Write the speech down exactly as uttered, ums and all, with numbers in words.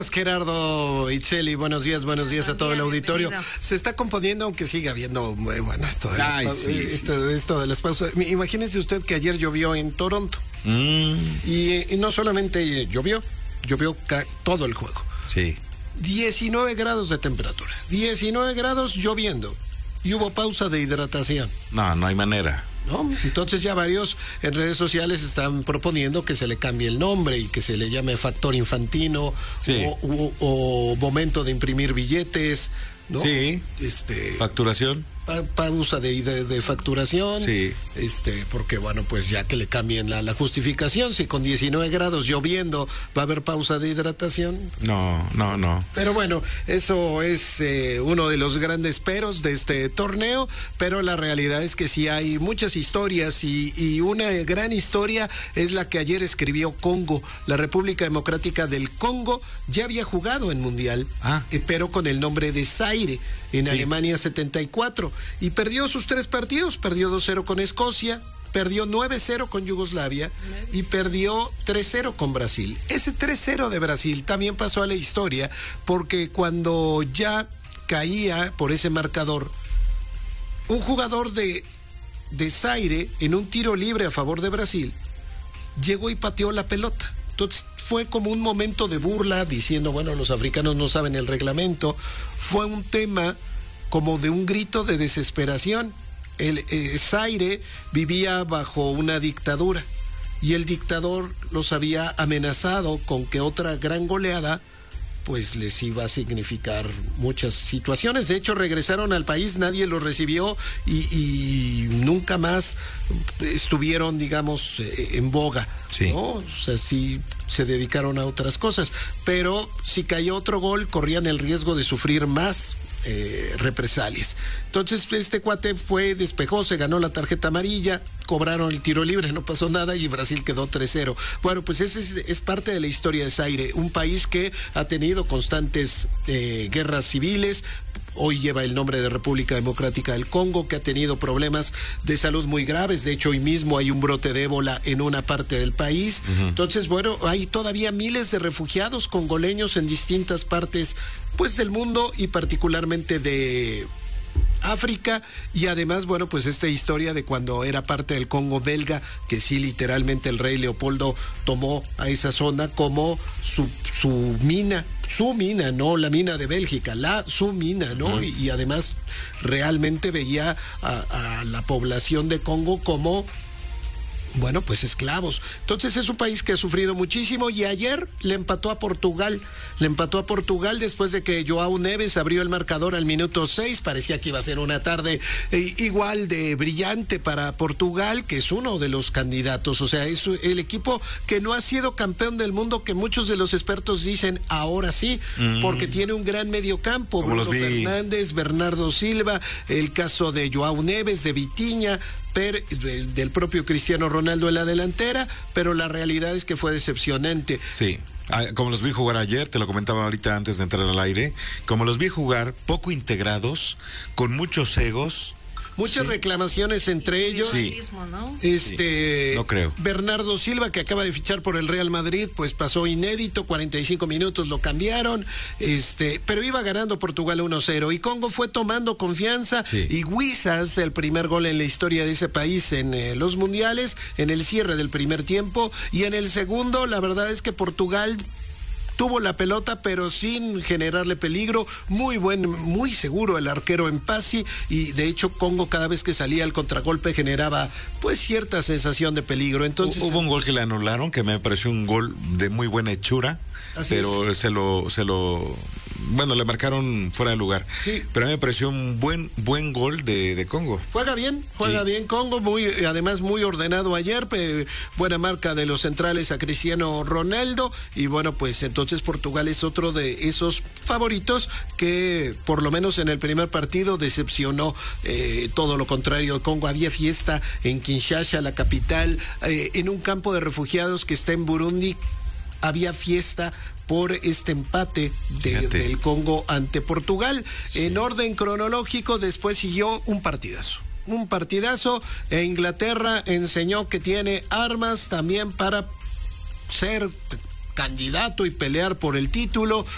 Gerardo Itzeli, buenos días, buenos días a todo el auditorio. Bienvenido. Se está componiendo, aunque siga habiendo, bueno, esto de, las, Ay, pa- sí, esto, sí, esto de las pausas. Imagínese usted que ayer llovió en Toronto. Mm, Y, y no solamente llovió, llovió ca- todo el juego. sí. diecinueve grados de temperatura, diecinueve grados lloviendo. Y hubo pausa de hidratación, No, no hay manera. ¿no? Entonces ya varios en redes sociales están proponiendo que se le cambie el nombre y que se le llame factor infantino, Sí. o, o- o momento de imprimir billetes, ¿no? Sí. Este, Facturación. pa- pausa de, de, de facturación. Sí. Este, porque bueno, pues ya que le cambien la, la justificación, si con diecinueve grados lloviendo va a haber pausa de hidratación. No, no, no. Pero bueno, eso es eh, uno de los grandes peros de este torneo, pero la realidad es que sí hay muchas historias y, y una gran historia es la que ayer escribió Congo. La República Democrática del Congo ya había jugado en Mundial, Ah. eh, pero con el nombre de Zaire en Sí. Alemania setenta y cuatro, y perdió sus tres partidos, perdió dos cero con Escocia, perdió nueve cero con Yugoslavia y perdió tres cero con Brasil. Ese tres cero de Brasil también pasó a la historia porque cuando ya caía por ese marcador, un jugador de, de Zaire en un tiro libre a favor de Brasil llegó y pateó la pelota. Entonces fue como un momento de burla diciendo, bueno, los africanos no saben el reglamento. Fue un tema como de un grito de desesperación. El eh, Zaire vivía bajo una dictadura y el dictador los había amenazado con que otra gran goleada pues les iba a significar muchas situaciones. De hecho, regresaron al país, nadie los recibió y, y nunca más estuvieron, digamos, eh, en boga. Sí. ¿No? O sea, sí se dedicaron a otras cosas. Pero si cayó otro gol, corrían el riesgo de sufrir más eh, represalias. Entonces, este cuate fue, despejó, se ganó la tarjeta amarilla, cobraron el tiro libre, no pasó nada y Brasil quedó tres cero. Bueno, pues esa es, es parte de la historia de Zaire, un país que ha tenido constantes eh, guerras civiles. Hoy lleva el nombre de República Democrática del Congo, que ha tenido problemas de salud muy graves. De hecho, hoy mismo hay un brote de ébola en una parte del país. Uh-huh. Entonces, bueno, hay todavía miles de refugiados congoleños en distintas partes, pues, del mundo y particularmente de África. Y además, bueno, pues esta historia de cuando era parte del Congo belga, que sí, literalmente el rey Leopoldo tomó a esa zona como su, su mina, su mina, no la mina de Bélgica, la su mina, ¿no? Uh-huh. y, y además realmente veía a, a la población de Congo como, bueno, pues esclavos. Entonces es un país que ha sufrido muchísimo y ayer le empató a Portugal, le empató a Portugal después de que João Neves abrió el marcador al minuto seis. Parecía que iba a ser una tarde eh, igual de brillante para Portugal, que es uno de los candidatos. O sea, es el equipo que no ha sido campeón del mundo, que muchos de los expertos dicen ahora sí, mm. porque tiene un gran mediocampo. Bruno Fernández, Bernardo Silva, el caso de João Neves, de Vitinha, Per, del propio Cristiano Ronaldo en la delantera, pero la realidad es que fue decepcionante. Sí. Como los vi jugar ayer, te lo comentaba ahorita antes de entrar al aire, como los vi jugar poco integrados, con muchos egos. Muchas sí. reclamaciones entre ellos. Sí. ¿no? Este, sí. No creo. Bernardo Silva, que acaba de fichar por el Real Madrid, pues pasó inédito, cuarenta y cinco minutos lo cambiaron, este, pero iba ganando Portugal uno cero y Congo fue tomando confianza. Sí. Y Guisas, el primer gol en la historia de ese país en eh, los mundiales, en el cierre del primer tiempo, y en el segundo, la verdad es que Portugal tuvo la pelota, pero sin generarle peligro. Muy buen, muy seguro el arquero en Pasi, y de hecho Congo cada vez que salía al contragolpe generaba pues cierta sensación de peligro. Entonces hubo un gol que le anularon, que me pareció un gol de muy buena hechura, pero es. se lo, se lo, bueno, le marcaron fuera de lugar. Sí. Pero a mí me pareció un buen, buen gol de, de Congo. Juega bien, juega sí. bien Congo, muy, además muy ordenado ayer, pe, buena marca de los centrales a Cristiano Ronaldo, y bueno, pues entonces Portugal es otro de esos favoritos que por lo menos en el primer partido decepcionó. Eh, todo lo contrario de Congo. Había fiesta en Kinshasa, la capital, eh, en un campo de refugiados que está en Burundi. Había fiesta por este empate de, del Congo ante Portugal. Sí. En orden cronológico, después siguió un partidazo. Un partidazo. E Inglaterra enseñó que tiene armas también para ser candidato y pelear por el título.